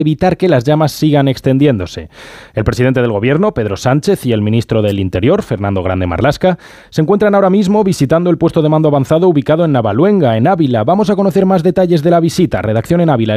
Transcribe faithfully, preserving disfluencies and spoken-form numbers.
evitar que las llamas sigan extendiéndose. El presidente del Gobierno, Pedro Sánchez, y el ministro del Interior, Fernando Grande Marlaska, se encuentran ahora mismo visitando el puesto de mando avanzado ubicado en Navaluenga, en Ávila. Vamos a conocer más detalles de la visita. Redacción en Ávila.